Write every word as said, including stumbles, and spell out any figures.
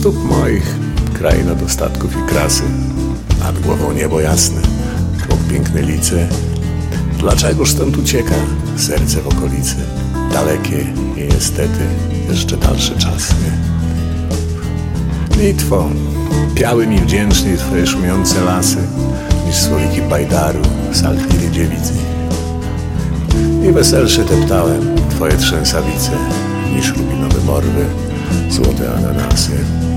stóp moich kraina dostatków i krasy, nad głową niebo jasne, obok piękne lice. Dlaczegoż stąd ucieka serce w okolicy? Dalekie i niestety jeszcze dalsze czasy. Litwo, piały mi wdzięczniej twoje szumiące lasy, niż słowiki bajdaru, salchwiry dziewicy. I weselsze deptałem twoje trzęsawice, niż rubinowe morwy, złote ananasy.